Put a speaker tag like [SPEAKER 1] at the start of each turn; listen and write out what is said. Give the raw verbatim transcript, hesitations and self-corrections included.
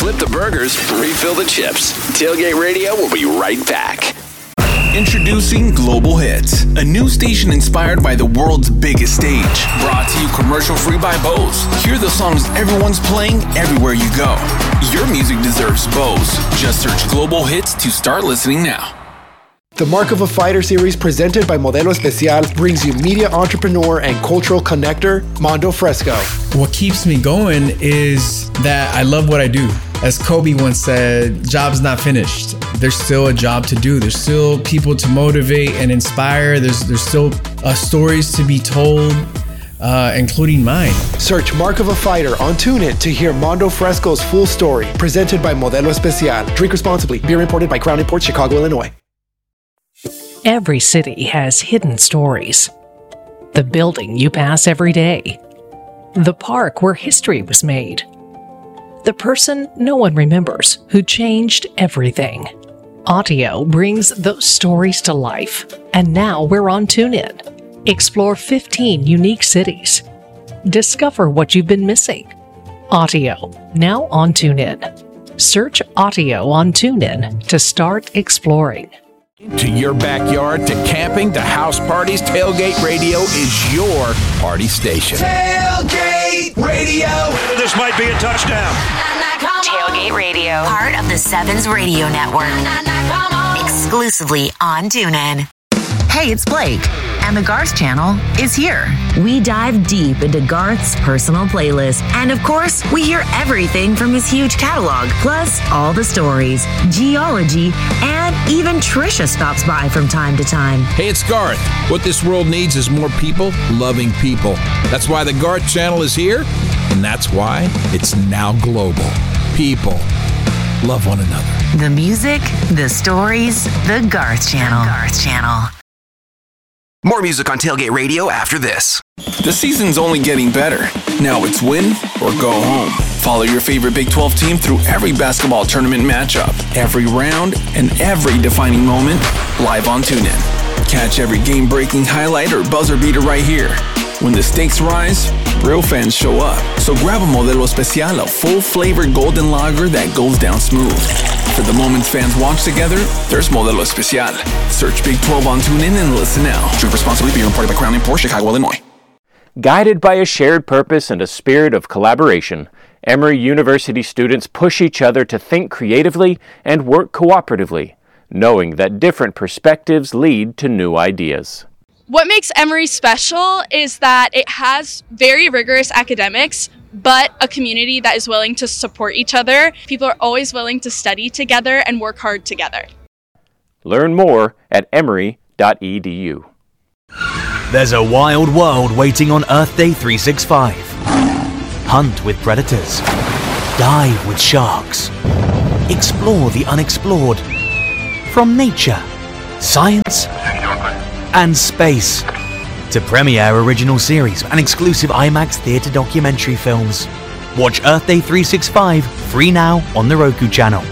[SPEAKER 1] Flip the burgers, refill the chips. Tailgate Radio will be right back. Introducing Global Hits, a new station inspired by the world's biggest stage. Brought to you commercial-free by Bose. Hear the songs everyone's playing everywhere you go. Your music deserves Bose. Just search Global Hits to start listening now.
[SPEAKER 2] The Mark of a Fighter series presented by Modelo Especial brings you media entrepreneur and cultural connector, Mondo Fresco.
[SPEAKER 3] What keeps me going is that I love what I do. As Kobe once said, job's not finished. There's still a job to do. There's still people to motivate and inspire. There's there's still uh, stories to be told, uh, including mine.
[SPEAKER 2] Search Mark of a Fighter on TuneIn to hear Mondo Fresco's full story, presented by Modelo Especial. Drink responsibly. Beer imported by Crown Imports, Chicago, Illinois.
[SPEAKER 4] Every city has hidden stories. The building you pass every day. The park where history was made. The person no one remembers who changed everything. Audio brings those stories to life. And now we're on TuneIn. Explore fifteen unique cities. Discover what you've been missing. Audio, now on TuneIn. Search Audio on TuneIn to start exploring.
[SPEAKER 5] To your backyard, to camping, to house parties, Tailgate Radio is your party station.
[SPEAKER 6] Tailgate Radio.
[SPEAKER 7] This might be a touchdown.
[SPEAKER 8] Tailgate Radio, part of the Sevens Radio Network. Exclusively on TuneIn. Hey, it's Blake, and the Garth Channel is here. We dive deep into Garth's personal playlist. And of course, we hear everything from his huge catalog, plus all the stories, geology, and even Trisha stops by from time to time.
[SPEAKER 5] Hey, it's Garth. What this world needs is more people loving people. That's why the Garth Channel is here, and that's why it's now global. People love one another.
[SPEAKER 8] The music, the stories, the Garth Channel. The Garth Channel.
[SPEAKER 1] More music on Tailgate Radio after this. The season's only getting better. Now it's win or go home. Follow your favorite Big twelve team through every basketball tournament matchup, every round, and every defining moment live on TuneIn. Catch every game-breaking highlight or buzzer beater right here. When the stakes rise, real fans show up. So grab a Modelo Especial, a full-flavored golden lager that goes down smooth. For the moments fans watch together, there's Modelo Especial. Search Big twelve on TuneIn and listen now. Drink responsibly. Beer imported by Crown Imports, Chicago, Illinois.
[SPEAKER 9] Guided by a shared purpose and a spirit of collaboration, Emory University students push each other to think creatively and work cooperatively, knowing that different perspectives lead to new ideas.
[SPEAKER 10] What makes Emory special is that it has very rigorous academics, but a community that is willing to support each other. People are always willing to study together and work hard together.
[SPEAKER 9] Learn more at emory dot e d u.
[SPEAKER 11] There's a wild world waiting on Earth Day three sixty-five. Hunt with predators. Dive with sharks. Explore the unexplored. From nature, science, and space to premiere original series and exclusive IMAX theatre documentary films. Watch Earth Day three sixty-five free now on the Roku channel.